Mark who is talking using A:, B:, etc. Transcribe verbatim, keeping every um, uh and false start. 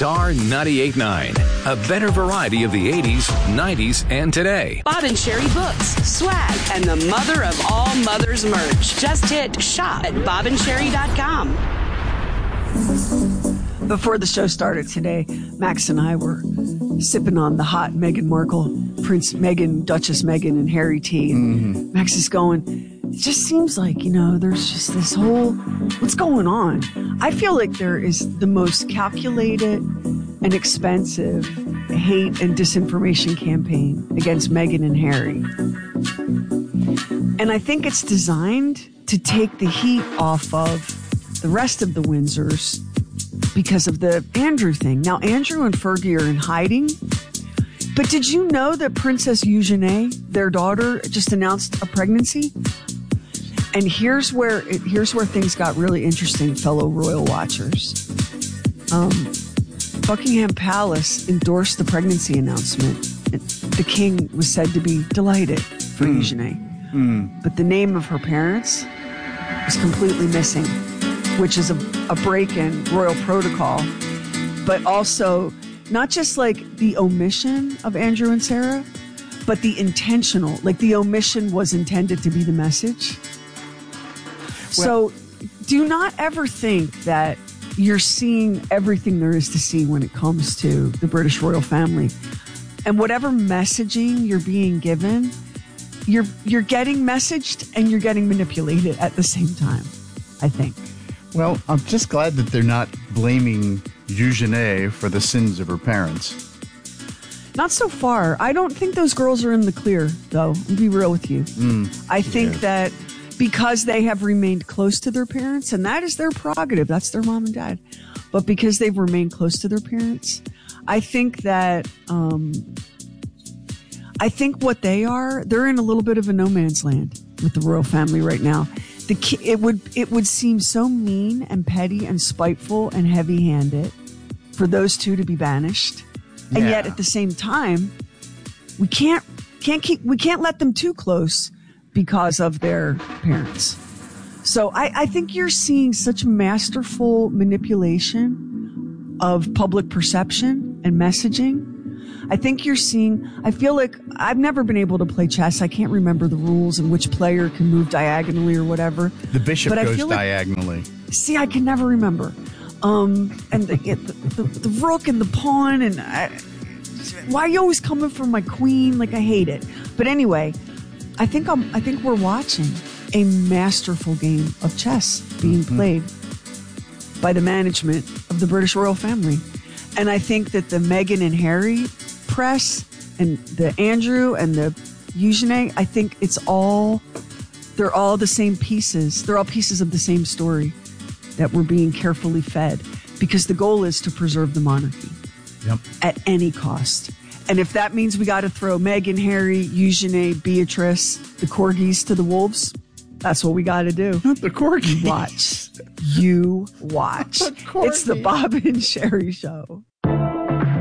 A: Star ninety-eight point nine. A better variety of the eighties, nineties, and today.
B: Bob and Sherry books, swag, and the mother of all mothers merch. Just hit shop at bob and sherry dot com.
C: Before the show started today, Max and I were sipping on the hot Meghan Markle, Prince Meghan, Duchess Meghan, and Harry tea. And mm-hmm. Max is going, it just seems like, you know, there's just this whole, what's going on? I feel like there is the most calculated and expensive hate and disinformation campaign against Meghan and Harry. And I think it's designed to take the heat off of the rest of the Windsors because of the Andrew thing. Now, Andrew and Fergie are in hiding. But did you know that Princess Eugenie, their daughter, just announced a pregnancy? And here's where it, here's where things got really interesting, fellow royal watchers. Um, Buckingham Palace endorsed the pregnancy announcement. The king was said to be delighted for mm. Eugenie. Mm. But the name of her parents was completely missing, which is a, a break in royal protocol, but also not just like the omission of Andrew and Sarah, but the intentional, like the omission was intended to be the message. Well, so do not ever think that you're seeing everything there is to see when it comes to the British royal family. And whatever messaging you're being given, you're you're getting messaged and you're getting manipulated at the same time, I think.
D: Well, I'm just glad that they're not blaming Eugenie for the sins of her parents.
C: Not so far. I don't think those girls are in the clear, though. I'll be real with you. Mm, I think yeah. that because they have remained close to their parents, and that is their prerogative, that's their mom and dad, but because they've remained close to their parents, I think that, um, I think what they are, they're in a little bit of a no man's land with the royal family right now. The ki- it would it would seem so mean and petty and spiteful and heavy-handed for those two to be banished, and yeah. yet at the same time, we can't can't keep we can't let them too close because of their parents. So I, I think you're seeing such masterful manipulation of public perception and messaging. I think you're seeing, I feel like I've never been able to play chess. I can't remember the rules and which player can move diagonally or whatever.
D: The bishop
C: but
D: goes
C: like,
D: diagonally.
C: See, I can never remember. Um, and the, the, the, the rook and the pawn and I, why are you always coming for my queen? Like, I hate it. But anyway, I think I'm, I think we're watching a masterful game of chess being mm-hmm. played by the management of the British royal family. And I think that the Meghan and Harry press and the Andrew and the Eugenie, I think it's all, they're all the same pieces. They're all pieces of the same story that we're being carefully fed because the goal is to preserve the monarchy yep. at any cost. And if that means we got to throw Meghan, Harry, Eugenie, Beatrice, the corgis to the wolves, that's what we got to do.
D: Not the corgis.
C: Watch. You watch. It's the Bob and Sherry Show.